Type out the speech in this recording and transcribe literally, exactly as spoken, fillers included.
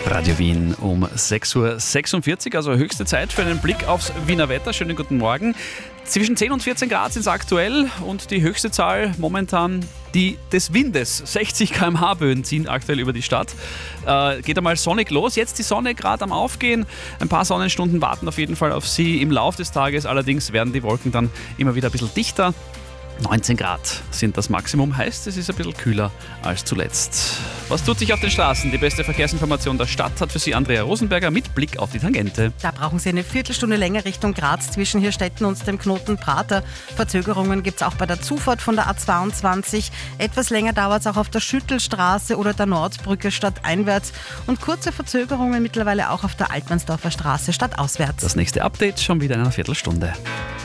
Radio Wien um sechs Uhr sechsundvierzig, also höchste Zeit für einen Blick aufs Wiener Wetter. Schönen guten Morgen. Zwischen zehn und vierzehn Grad sind es aktuell und die höchste Zahl momentan die des Windes. sechzig Kilometer pro Stunde Böen ziehen aktuell über die Stadt. Äh, geht einmal sonnig los. Jetzt die Sonne gerade am Aufgehen. Ein paar Sonnenstunden warten auf jeden Fall auf Sie im Laufe des Tages. Allerdings werden die Wolken dann immer wieder ein bisschen dichter. neunzehn Grad sind das Maximum, heißt, es ist ein bisschen kühler als zuletzt. Was tut sich auf den Straßen? Die beste Verkehrsinformation der Stadt hat für Sie Andrea Rosenberger mit Blick auf die Tangente. Da brauchen Sie eine Viertelstunde länger Richtung Graz zwischen Hirstetten und dem Knoten Prater. Verzögerungen gibt es auch bei der Zufahrt von der A zweiundzwanzig. Etwas länger dauert es auch auf der Schüttelstraße oder der Nordbrücke stadteinwärts. Und kurze Verzögerungen mittlerweile auch auf der Altmannsdorfer Straße stadtauswärts. Das nächste Update schon wieder in einer Viertelstunde.